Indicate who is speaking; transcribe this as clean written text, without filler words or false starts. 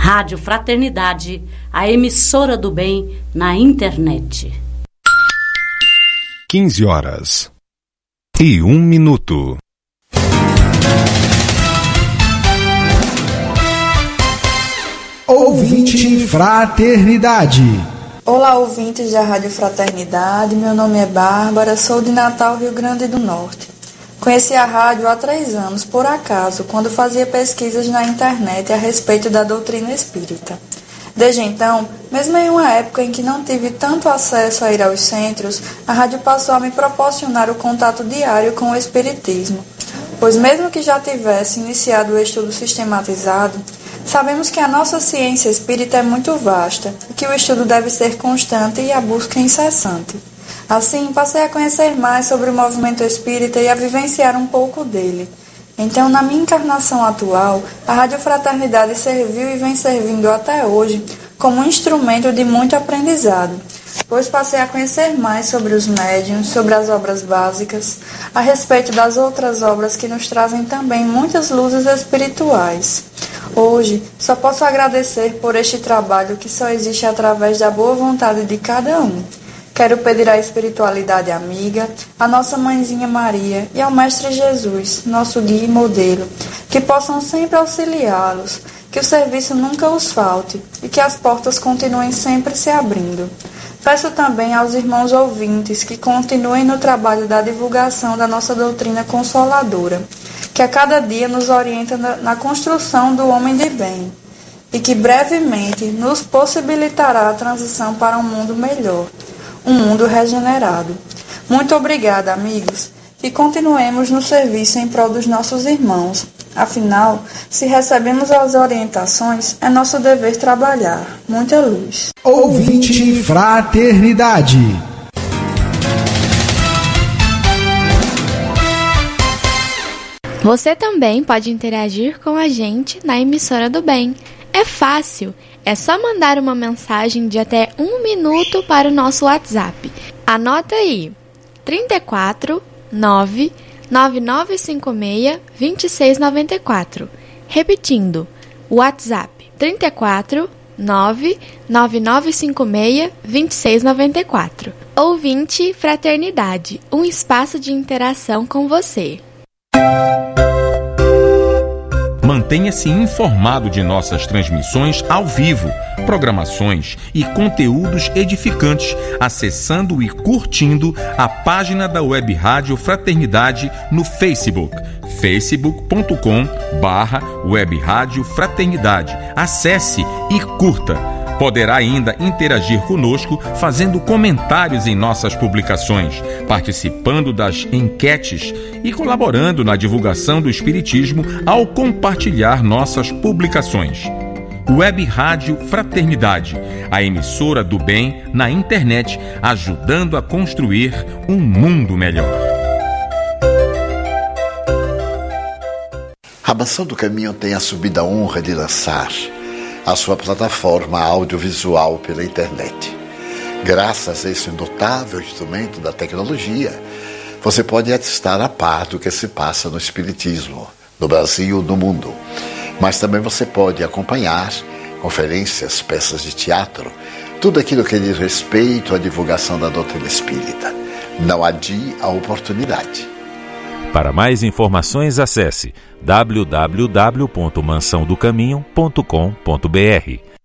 Speaker 1: Rádio Fraternidade, a emissora do bem na internet.
Speaker 2: 15h01.
Speaker 3: Ouvinte Fraternidade.
Speaker 4: Olá, ouvintes da Rádio Fraternidade. Meu nome é Bárbara, sou de Natal, Rio Grande do Norte. Conheci a rádio há 3 anos, por acaso, quando fazia pesquisas na internet a respeito da doutrina espírita. Desde então, mesmo em uma época em que não tive tanto acesso a ir aos centros, a rádio passou a me proporcionar o contato diário com o espiritismo. Pois mesmo que já tivesse iniciado o estudo sistematizado, sabemos que a nossa ciência espírita é muito vasta e que o estudo deve ser constante e a busca incessante. Assim, passei a conhecer mais sobre o movimento espírita e a vivenciar um pouco dele. Então, na minha encarnação atual, a Rádio Fraternidade serviu e vem servindo até hoje como um instrumento de muito aprendizado, pois passei a conhecer mais sobre os médiuns, sobre as obras básicas, a respeito das outras obras que nos trazem também muitas luzes espirituais. Hoje, só posso agradecer por este trabalho que só existe através da boa vontade de cada um. Quero pedir à espiritualidade amiga, à nossa Mãezinha Maria e ao Mestre Jesus, nosso guia e modelo, que possam sempre auxiliá-los, que o serviço nunca os falte e que as portas continuem sempre se abrindo. Peço também aos irmãos ouvintes que continuem no trabalho da divulgação da nossa doutrina consoladora, que a cada dia nos orienta na construção do homem de bem e que brevemente nos possibilitará a transição para um mundo melhor, um mundo regenerado. Muito obrigada, amigos, e continuemos no serviço em prol dos nossos irmãos. Afinal, se recebemos as orientações, é nosso dever trabalhar. Muita luz.
Speaker 3: Ouvinte Fraternidade.
Speaker 5: Você também pode interagir com a gente na emissora do bem. É fácil. É só mandar uma mensagem de até 1 minuto para o nosso WhatsApp. Anota aí, 34 9 9956 2694. Repetindo, WhatsApp 34 9 9956 2694. Ouvinte Fraternidade, um espaço de interação com você.
Speaker 6: Mantenha-se informado de nossas transmissões ao vivo, programações e conteúdos edificantes, acessando e curtindo a página da Web Rádio Fraternidade no Facebook, facebook.com/Web Rádio Fraternidade. Acesse e curta. Poderá ainda interagir conosco fazendo comentários em nossas publicações, participando das enquetes e colaborando na divulgação do Espiritismo ao compartilhar nossas publicações. Web Rádio Fraternidade, a emissora do bem na internet, ajudando a construir um mundo melhor.
Speaker 7: A Mansão do Caminho tem assumido a honra de lançar a sua plataforma audiovisual pela internet. Graças a esse notável instrumento da tecnologia, você pode estar a par do que se passa no Espiritismo, no Brasil, no mundo. Mas também você pode acompanhar conferências, peças de teatro, tudo aquilo que diz respeito à divulgação da doutrina espírita. Não adie a oportunidade.
Speaker 8: Para mais informações, acesse www.mansãodocaminho.com.br.